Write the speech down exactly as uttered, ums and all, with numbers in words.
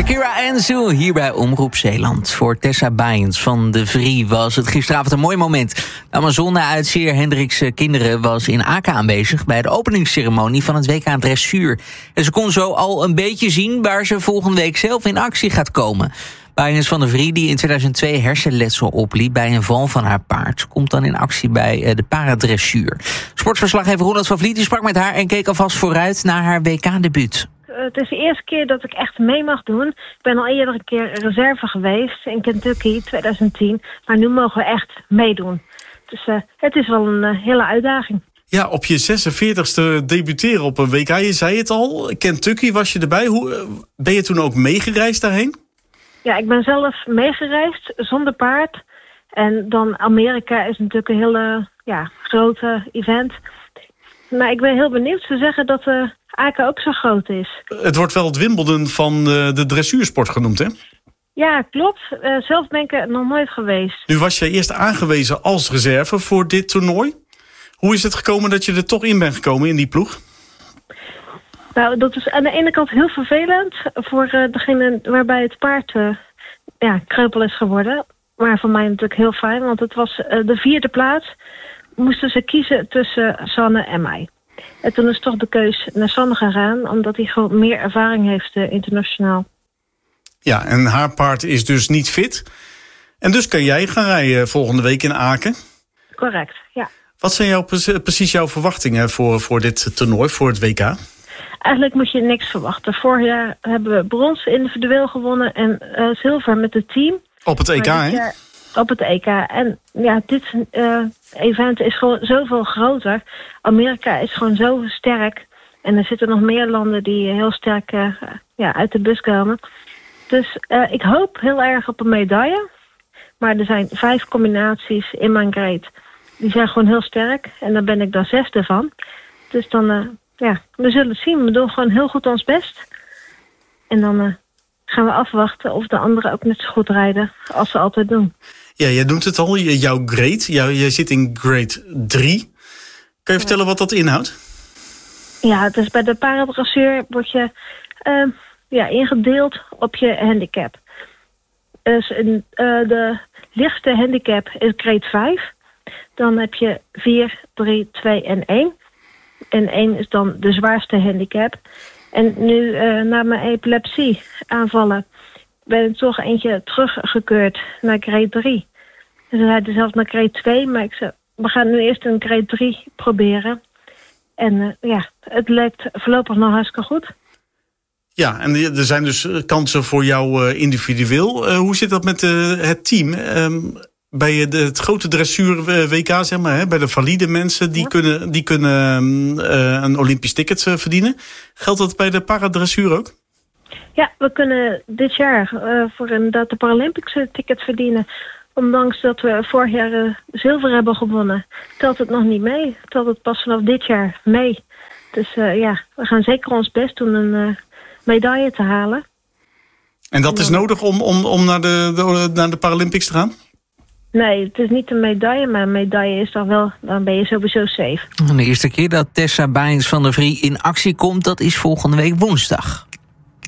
Shakira en Zoe hier bij Omroep Zeeland. Voor Tessa Bijens van de Vrie was het gisteravond een mooi moment. De Amazone-uitzeer Hendricks Kinderen was in Aken aanwezig bij de openingsceremonie van het W K Dressuur. En ze kon zo al een beetje zien waar ze volgende week zelf in actie gaat komen. Bijens van de Vrie, die in tweeduizend twee hersenletsel opliep bij een val van haar paard, komt dan in actie bij de paradressuur. Sportverslaggever Ronald van Vliet die sprak met haar en keek alvast vooruit naar haar W K-debuut. Het is de eerste keer dat ik echt mee mag doen. Ik ben al eerder een keer reserve geweest in Kentucky tweeduizend tien. Maar nu mogen we echt meedoen. Dus uh, het is wel een uh, hele uitdaging. Ja, op je zesenveertigste debuteren op een W K. Je zei het al, Kentucky was je erbij. Hoe, uh, ben je toen ook meegereisd daarheen? Ja, ik ben zelf meegereisd zonder paard. En dan Amerika is natuurlijk een hele ja, grote event. Maar ik ben heel benieuwd. Ze zeggen dat uh, Aken ook zo groot is. Het wordt wel het Wimbledon van de, de dressuursport genoemd, hè? Ja, klopt. Uh, zelf ben ik er nog nooit geweest. Nu was jij eerst aangewezen als reserve voor dit toernooi. Hoe is het gekomen dat je er toch in bent gekomen in die ploeg? Nou, dat is aan de ene kant heel vervelend voor uh, degene waarbij het paard uh, ja, kreupel is geworden. Maar voor mij natuurlijk heel fijn, want het was uh, de vierde plaats. Moesten ze kiezen tussen Sanne en mij. En toen is toch de keus naar Sanne gegaan, omdat hij gewoon meer ervaring heeft uh, internationaal. Ja, en haar paard is dus niet fit. En dus kan jij gaan rijden volgende week in Aken. Correct, ja. Wat zijn jouw, precies jouw verwachtingen voor, voor dit toernooi, voor het W K? Eigenlijk moet je niks verwachten. Vorig jaar hebben we brons individueel gewonnen en uh, zilver met het team. Op het E K, hè? Jaar, op het E K. En ja, dit uh, event is gewoon zoveel groter. Amerika is gewoon zo sterk. En er zitten nog meer landen die heel sterk uh, ja, uit de bus komen. Dus uh, ik hoop heel erg op een medaille. Maar er zijn vijf combinaties in mijn grade. Die zijn gewoon heel sterk. En daar ben ik dan zesde van. Dus dan... Uh, Ja, we zullen het zien. We doen gewoon heel goed ons best. En dan uh, gaan we afwachten of de anderen ook net zo goed rijden als ze altijd doen. Ja, jij noemt het al, jouw grade. Jij, jij zit in grade drie. Kan je vertellen wat dat inhoudt? Ja, het is bij de paradressuur word je uh, ja, ingedeeld op je handicap. Dus in, uh, de lichtste handicap is grade vijf. Dan heb je vier, drie, twee en één. En één is dan de zwaarste handicap. En nu, uh, na mijn epilepsie aanvallen, ben ik toch eentje teruggekeurd naar grade drie. Dus we zeiden zelfs naar grade twee, maar ik zei, we gaan nu eerst een grade drie proberen. En uh, ja, het lijkt voorlopig nog hartstikke goed. Ja, en er zijn dus kansen voor jou uh, individueel. Uh, hoe zit dat met uh, het team? Um, Bij de, het grote dressuur W K, zeg maar, hè, bij de valide mensen, die ja. kunnen, die kunnen uh, een Olympisch ticket verdienen. Geldt dat bij de paradressuur ook? Ja, we kunnen dit jaar uh, voor inderdaad de Paralympics ticket verdienen. Ondanks dat we vorig jaar uh, zilver hebben gewonnen, telt het nog niet mee. Telt het pas vanaf dit jaar mee. Dus uh, ja, we gaan zeker ons best doen een uh, medaille te halen. En dat is nodig om, om, om naar, de, de, naar de Paralympics te gaan? Nee, het is niet een medaille, maar een medaille is toch wel, dan ben je sowieso safe. De eerste keer dat Tessa Bijens van de Vrie in actie komt, dat is volgende week woensdag.